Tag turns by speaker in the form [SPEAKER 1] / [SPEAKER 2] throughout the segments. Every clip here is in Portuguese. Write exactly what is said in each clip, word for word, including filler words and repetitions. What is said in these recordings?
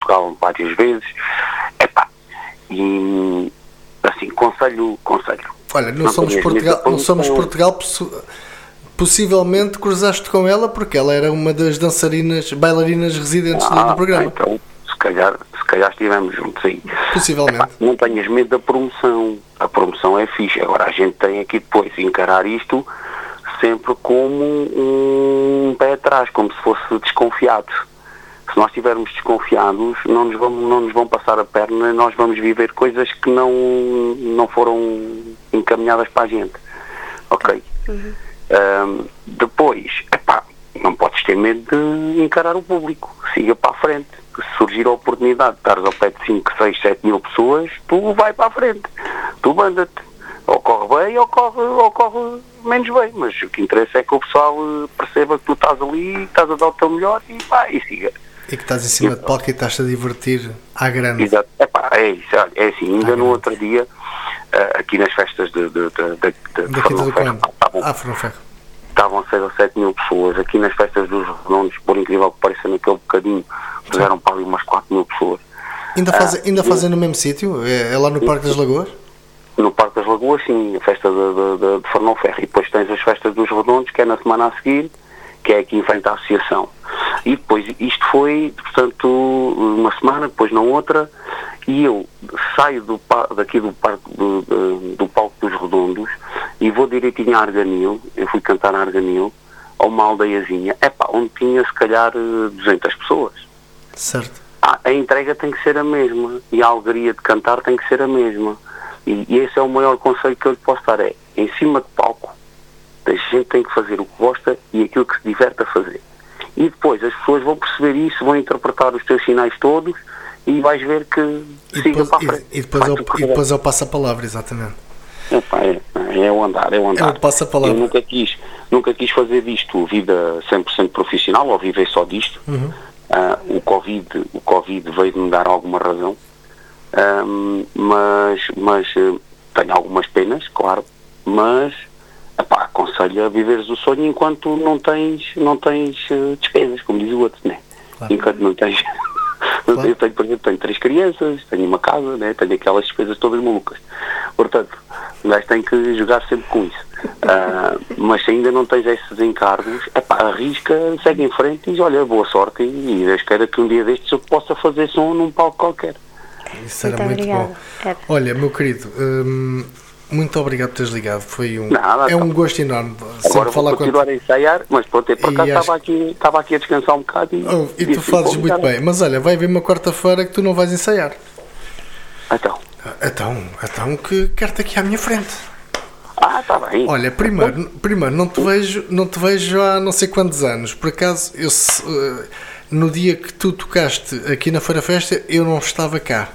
[SPEAKER 1] Portugal várias vezes. Epá, e assim, conselho, conselho.
[SPEAKER 2] Olha, não, não somos Portugal, não somos Portugal, possivelmente cruzaste com ela porque ela era uma das dançarinas, bailarinas residentes ah, do programa.
[SPEAKER 1] Então, se calhar, se calhar estivemos juntos aí.
[SPEAKER 2] Possivelmente.
[SPEAKER 1] Epá, não tenhas medo da promoção. A promoção é fixe. Agora a gente tem aqui depois encarar isto sempre como um pé atrás, como se fosse desconfiado. Se nós estivermos desconfiados, não nos vão, não nos vão passar a perna, nós vamos viver coisas que não, não foram encaminhadas para a gente. Ok? Uhum. Um, depois, epá, não podes ter medo de encarar o público. Siga para a frente. Se surgir a oportunidade de estares ao pé de cinco, seis, sete mil pessoas, tu vai para a frente. Tu manda-te. Ou corre bem ou corre, ou corre menos bem. Mas o que interessa é que o pessoal perceba que tu estás ali, estás a dar o teu melhor e vai, e siga.
[SPEAKER 2] E que estás em cima de palco e estás a divertir à grande.
[SPEAKER 1] Exato. Epá, é isso, é assim, ainda no outro dia, uh, aqui nas festas de, de, de, de, de, de Ferro, estavam seis ou sete mil pessoas, aqui nas festas dos Redondos, por incrível que pareça, naquele bocadinho, puseram para ali umas quatro mil pessoas.
[SPEAKER 2] Ainda, faz, uh, ainda fazem no mesmo sítio? É, é lá no Parque das Lagoas?
[SPEAKER 1] No Parque das Lagoas, sim, a festa de, de, de, de Fernão Ferro. E depois tens as festas dos Redondos, que é na semana a seguir, que é aqui em frente à associação. E depois, isto foi, portanto, uma semana, depois na outra, e eu saio do, daqui do, parque, do, do, do palco dos Redondos e vou direitinho a Arganil, eu fui cantar a Arganil, a uma aldeiazinha, epá, onde tinha se calhar duzentas pessoas.
[SPEAKER 2] Certo.
[SPEAKER 1] Ah, a entrega tem que ser a mesma, e a alegria de cantar tem que ser a mesma. E, e esse é o maior conselho que eu lhe posso dar, é, em cima de palco, a gente tem que fazer o que gosta e aquilo que se diverte a fazer. E depois as pessoas vão perceber isso, vão interpretar os teus sinais todos e vais ver que
[SPEAKER 2] e
[SPEAKER 1] siga
[SPEAKER 2] depois,
[SPEAKER 1] para a frente.
[SPEAKER 2] E, e depois, é o, e depois é o passa-palavra, exatamente.
[SPEAKER 1] É, pá, é, é o andar, é o andar.
[SPEAKER 2] É o passa-palavra.
[SPEAKER 1] Eu nunca quis, nunca quis fazer disto vida cem por cento profissional, ou viver só disto. Uhum. Uh, o, COVID, o Covid veio-me dar alguma razão, um, mas, mas uh, tenho algumas penas, claro, mas epá, aconselho a viveres o sonho enquanto não tens, não tens uh, despesas, como diz o outro, né? Claro. Enquanto não tens... Claro. Eu tenho, por exemplo, tenho três crianças, tenho uma casa, né? Tenho aquelas despesas todas malucas. Portanto, o gajo tem que jogar sempre com isso. Uh, mas se ainda não tens esses encargos, epá, arrisca, segue em frente e diz, olha, boa sorte e Deus queira que um dia destes eu possa fazer som num palco qualquer.
[SPEAKER 2] Isso era muito, muito bom. É. Olha, meu querido... Hum... Muito obrigado por teres ligado, foi um,
[SPEAKER 1] Nada,
[SPEAKER 2] é um gosto enorme.
[SPEAKER 1] Agora vou continuar com... a ensaiar, mas pronto, por acaso estava, acho... aqui, estava aqui a descansar um bocado e...
[SPEAKER 2] Oh, e tu fazes muito bem, bem, mas olha, vai haver uma quarta-feira que tu não vais ensaiar.
[SPEAKER 1] Então?
[SPEAKER 2] Então, então que quero-te aqui à minha frente.
[SPEAKER 1] Ah, está bem.
[SPEAKER 2] Olha, primeiro, primeiro não, te vejo, não te vejo há não sei quantos anos, por acaso, eu, no dia que tu tocaste aqui na Feira Festa, eu não estava cá.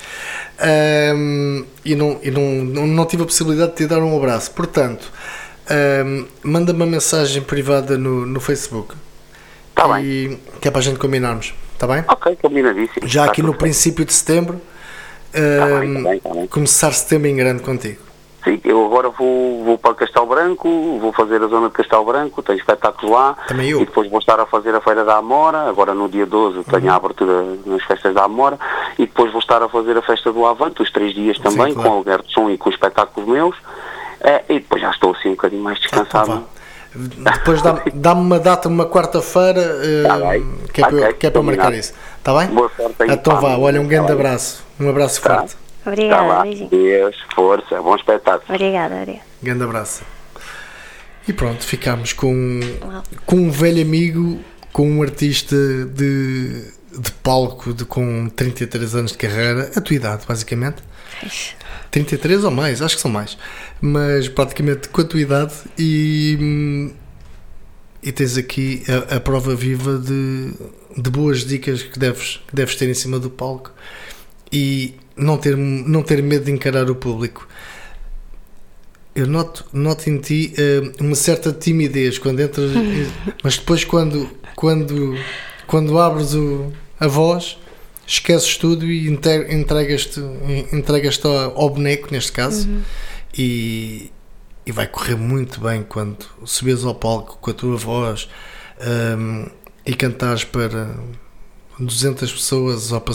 [SPEAKER 2] Um, e não, e não, não, não tive a possibilidade de te dar um abraço, portanto um, manda-me uma mensagem privada no, no Facebook.
[SPEAKER 1] Tá bem.
[SPEAKER 2] Que é para a gente combinarmos, está bem?
[SPEAKER 1] Ok, combinadíssimo.
[SPEAKER 2] Já tá aqui no bem. Princípio de setembro um, tá bem, tá bem, tá bem. Começar setembro em grande contigo.
[SPEAKER 1] Sim, eu agora vou, vou para Castelo Branco, vou fazer a zona de Castelo Branco, tenho espetáculos lá.
[SPEAKER 2] Também eu.
[SPEAKER 1] E depois vou estar a fazer a Feira da Amora, agora no dia doze tenho uhum. a abertura nas festas da Amora, e depois vou estar a fazer a festa do Avante, os três dias também, sim, claro. Com aluguer de som e com espetáculos meus, é, e depois já estou assim um bocadinho mais descansado.
[SPEAKER 2] Ah, depois dá-me, dá-me uma data, uma quarta-feira, uh, tá que é, okay, para, que é para marcar isso, está bem?
[SPEAKER 1] Boa sorte aí.
[SPEAKER 2] Então vá, olha, um grande tá abraço, um abraço tá. forte.
[SPEAKER 3] Obrigada,
[SPEAKER 1] tá Deus, força, bom espetáculo.
[SPEAKER 3] Obrigada, obrigada.
[SPEAKER 2] Grande abraço. E pronto, ficámos com, com um velho amigo, com um artista de, de palco de, com trinta e três anos de carreira, a tua idade, basicamente. trinta e três ou mais, acho que são mais. Mas praticamente com a tua idade e, e tens aqui a, a prova viva de, de boas dicas que deves, que deves ter em cima do palco. E não ter, não ter medo de encarar o público. Eu noto, noto em ti uh, uma certa timidez quando entras, mas depois quando, quando, quando abres o, a voz, esqueces tudo e entregas-te, entregas-te ao, ao boneco, neste caso, uhum. e, e vai correr muito bem quando subires ao palco com a tua voz um, e cantares para duzentas pessoas ou para